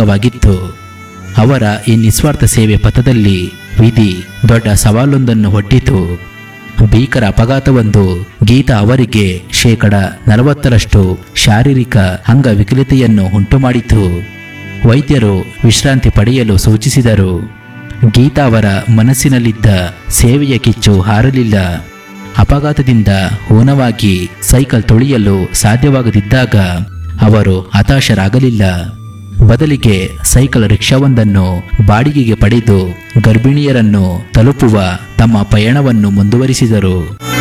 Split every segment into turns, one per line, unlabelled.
ಪ್ರೇರಕವಾಗಿತ್ತು. ಅವರ ಈ ನಿಸ್ವಾರ್ಥ ಸೇವೆ ಪಥದಲ್ಲಿ ವಿಧಿ ದೊಡ್ಡ ಸವಾಲೊಂದನ್ನು ಒಡ್ಡಿತು. ಭೀಕರ ಅಪಘಾತವೊಂದು ಗೀತಾ ಅವರಿಗೆ 40% ಶಾರೀರಿಕ ಅಂಗವಿಕಲತೆಯನ್ನು ಉಂಟುಮಾಡಿತು. ವೈದ್ಯರು ವಿಶ್ರಾಂತಿ ಪಡೆಯಲು ಸೂಚಿಸಿದರು. ಗೀತಾ ಅವರ ಮನಸ್ಸಿನಲ್ಲಿದ್ದ ಸೇವೆಯ ಕಿಚ್ಚು ಹಾರಲಿಲ್ಲ. ಅಪಘಾತದಿಂದ ಊನವಾಗಿ ಸೈಕಲ್ ತುಳಿಯಲು ಸಾಧ್ಯವಾಗದಿದ್ದಾಗ ಅವರು ಹತಾಶರಾಗಲಿಲ್ಲ. ಬದಲಿಗೆ ಸೈಕಲ್ ರಿಕ್ಷಾವೊಂದನ್ನು ಬಾಡಿಗೆಗೆ ಪಡೆದು ಗರ್ಭಿಣಿಯರನ್ನು ತಲುಪುವ ತಮ್ಮ ಪಯಣವನ್ನು ಮುಂದುವರಿಸಿದರು.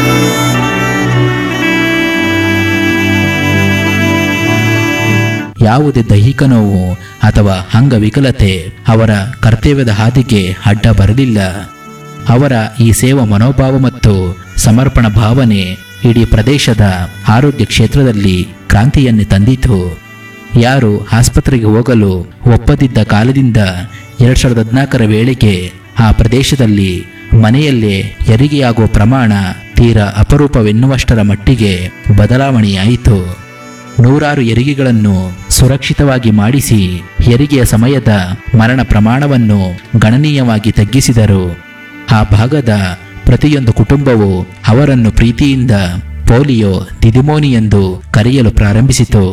ಯಾವುದೇ ದೈಹಿಕ ನೋವು ಅಥವಾ ಅಂಗವಿಕಲತೆ ಅವರ ಕರ್ತವ್ಯದ ಹಾದಿಗೆ ಅಡ್ಡ ಬರಲಿಲ್ಲ. ಅವರ ಈ ಸೇವಾ ಮನೋಭಾವ ಮತ್ತು ಸಮರ್ಪಣಾ ಭಾವನೆ ಇಡೀ ಪ್ರದೇಶದ ಆರೋಗ್ಯ ಕ್ಷೇತ್ರದಲ್ಲಿ ಕ್ರಾಂತಿಯನ್ನೇ ತಂದಿತು. ಯಾರು ಆಸ್ಪತ್ರೆಗೆ ಹೋಗಲು ಒಪ್ಪದಿದ್ದ ಕಾಲದಿಂದ 2014ರ ವೇಳೆಗೆ ಆ ಪ್ರದೇಶದಲ್ಲಿ ಮನೆಯಲ್ಲೇ ಹೆರಿಗೆಯಾಗುವ ಪ್ರಮಾಣ ತೀರಾ ಅಪರೂಪವೆನ್ನುವಷ್ಟರ ಮಟ್ಟಿಗೆ ಬದಲಾವಣೆಯಾಯಿತು. 100 ಹೆರಿಗೆಗಳನ್ನು ಸುರಕ್ಷಿತವಾಗಿ ಮಾಡಿಸಿ ಹೆರಿಗೆಯ ಸಮಯದ ಮರಣ ಪ್ರಮಾಣವನ್ನು ಗಣನೀಯವಾಗಿ ತಗ್ಗಿಸಿದರು. ಆ ಭಾಗದ ಪ್ರತಿಯೊಂದು ಕುಟುಂಬವು ಅವರನ್ನು ಪ್ರೀತಿಯಿಂದ ಪೋಲಿಯೋ ದಿದಿಮೋನಿ ಎಂದು ಕರೆಯಲು ಪ್ರಾರಂಭಿಸಿತು.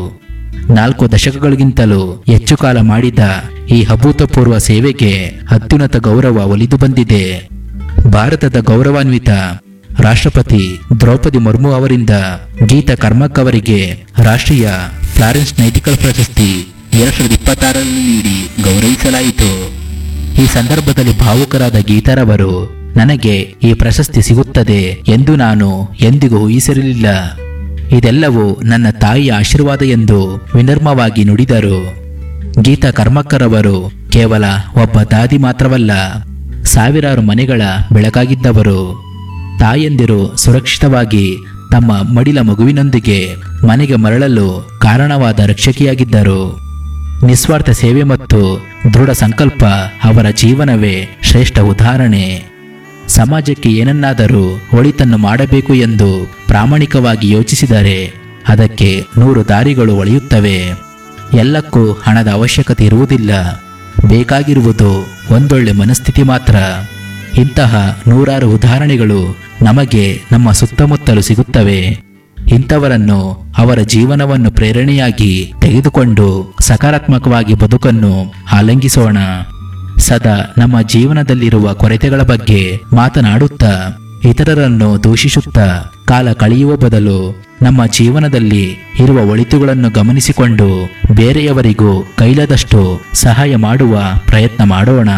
4 ದಶಕಗಳಿಗಿಂತಲೂ ಹೆಚ್ಚು ಕಾಲ ಮಾಡಿದ ಈ ಅಭೂತಪೂರ್ವ ಸೇವೆಗೆ ಅತ್ಯುನ್ನತ ಗೌರವ ಒಲಿದು ಬಂದಿದೆ. ಭಾರತದ ಗೌರವಾನ್ವಿತ ರಾಷ್ಟ್ರಪತಿ ದ್ರೌಪದಿ ಮುರ್ಮು ಅವರಿಂದ ಗೀತಾ ಕರ್ಮಕ್ ಅವರಿಗೆ ರಾಷ್ಟ್ರೀಯ ಫ್ಲಾರೆನ್ಸ್ ನೈಟಿಕಲ್ ಪ್ರಶಸ್ತಿ 2026ರಲ್ಲಿ ನೀಡಿ ಗೌರವಿಸಲಾಯಿತು. ಈ ಸಂದರ್ಭದಲ್ಲಿ ಭಾವುಕರಾದ ಗೀತಾರವರು, ನನಗೆ ಈ ಪ್ರಶಸ್ತಿ ಸಿಗುತ್ತದೆ ಎಂದು ನಾನು ಎಂದಿಗೂ ಊಹಿಸಿರಲಿಲ್ಲ. ಇದೆಲ್ಲವೂ ನನ್ನ ತಾಯಿಯ ಆಶೀರ್ವಾದ ಎಂದು ವಿನಮ್ರವಾಗಿ ನುಡಿದರು. ಗೀತಾ ಕರ್ಮಕ್ಕರ್ ಅವರು ಕೇವಲ ಒಬ್ಬ ದಾದಿ ಮಾತ್ರವಲ್ಲ, ಸಾವಿರಾರು ಮನೆಗಳ ಬೆಳಕಾಗಿದ್ದವರು. ತಾಯಂದಿರು ಸುರಕ್ಷಿತವಾಗಿ ತಮ್ಮ ಮಡಿಲ ಮಗುವಿನೊಂದಿಗೆ ಮನೆಗೆ ಮರಳಲು ಕಾರಣವಾದ ರಕ್ಷಕಿಯಾಗಿದ್ದರು. ನಿಸ್ವಾರ್ಥ ಸೇವೆ ಮತ್ತು ದೃಢ ಸಂಕಲ್ಪ ಅವರ ಜೀವನವೇ ಶ್ರೇಷ್ಠ ಉದಾಹರಣೆ. ಸಮಾಜಕ್ಕೆ ಏನನ್ನಾದರೂ ಒಳಿತನ್ನು ಮಾಡಬೇಕು ಎಂದು ಪ್ರಾಮಾಣಿಕವಾಗಿ ಯೋಚಿಸಿದರೆ ಅದಕ್ಕೆ 100 ದಾರಿಗಳು ಒಳೆಯುತ್ತವೆ. ಎಲ್ಲಕ್ಕೂ ಹಣದ ಅವಶ್ಯಕತೆ ಇರುವುದಿಲ್ಲ, ಬೇಕಾಗಿರುವುದು ಒಂದೊಳ್ಳೆ ಮನಸ್ಥಿತಿ ಮಾತ್ರ. ಇಂತಹ 100 ಉದಾಹರಣೆಗಳು ನಮಗೆ ನಮ್ಮ ಸುತ್ತಮುತ್ತಲೂ ಸಿಗುತ್ತವೆ. ಇಂಥವರನ್ನು, ಅವರ ಜೀವನವನ್ನು ಪ್ರೇರಣೆಯಾಗಿ ತೆಗೆದುಕೊಂಡು ಸಕಾರಾತ್ಮಕವಾಗಿ ಬದುಕನ್ನು ಆಲಂಘಿಸೋಣ. ಸದಾ ನಮ್ಮ ಜೀವನದಲ್ಲಿರುವ ಕೊರತೆಗಳ ಬಗ್ಗೆ ಮಾತನಾಡುತ್ತಾ ಇತರರನ್ನು ದೂಷಿಸುತ್ತಾ ಕಾಲ ಕಳೆಯುವ ಬದಲು ನಮ್ಮ ಜೀವನದಲ್ಲಿ ಇರುವ ಒಳಿತುಗಳನ್ನು ಗಮನಿಸಿಕೊಂಡು ಬೇರೆಯವರಿಗೂ ಕೈಲಾದಷ್ಟು ಸಹಾಯ ಮಾಡುವ ಪ್ರಯತ್ನ ಮಾಡೋಣ.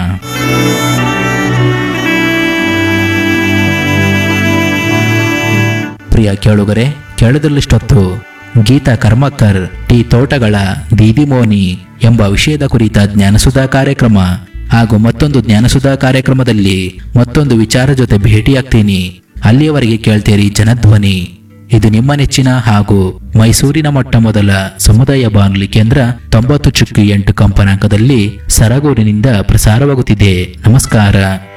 ಪ್ರಿಯ ಕೇಳುಗರೆ, ಕೇಳದಲ್ಲಿಷ್ಟೊತ್ತು ಗೀತಾ ಕರ್ಮಕ್ಕರ್ ಟಿ ತೋಟಗಳ ದೀದಿಮೋನಿ ಎಂಬ ವಿಷಯದ ಕುರಿತ ಜ್ಞಾನಸುಧಾ ಕಾರ್ಯಕ್ರಮ ಹಾಗೂ ಮತ್ತೊಂದು ಜ್ಞಾನಸುಧಾ ಕಾರ್ಯಕ್ರಮದಲ್ಲಿ ಮತ್ತೊಂದು ವಿಚಾರ ಜೊತೆ ಭೇಟಿಯಾಗ್ತೀನಿ. ಅಲ್ಲಿಯವರೆಗೆ ಕೇಳ್ತೀರಿ ಜನಧ್ವನಿ. ಇದು ನಿಮ್ಮ ನೆಚ್ಚಿನ ಹಾಗೂ ಮೈಸೂರಿನ ಮೊಟ್ಟಮೊದಲ ಸಮುದಾಯ ಬಾನುಲಿ ಕೇಂದ್ರ 90.8 ಕಂಪನಾಂಕದಲ್ಲಿ ಸರಗೂರಿನಿಂದ ಪ್ರಸಾರವಾಗುತ್ತಿದೆ. ನಮಸ್ಕಾರ.